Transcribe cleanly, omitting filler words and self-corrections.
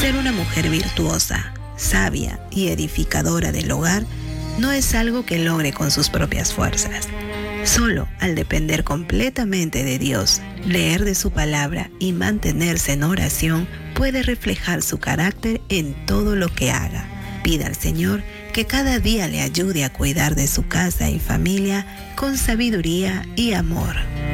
Ser una mujer virtuosa, sabia y edificadora del hogar no es algo que logre con sus propias fuerzas. Solo al depender completamente de Dios, leer de su palabra y mantenerse en oración, puede reflejar su carácter en todo lo que haga. Pida al Señor que cada día le ayude a cuidar de su casa y familia con sabiduría y amor.